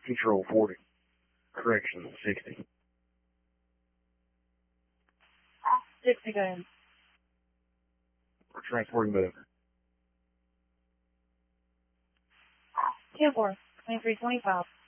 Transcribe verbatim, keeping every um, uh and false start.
Control forty. Correction, sixty. sixty, go ahead. We're transporting move. ten four, twenty-three twenty-five.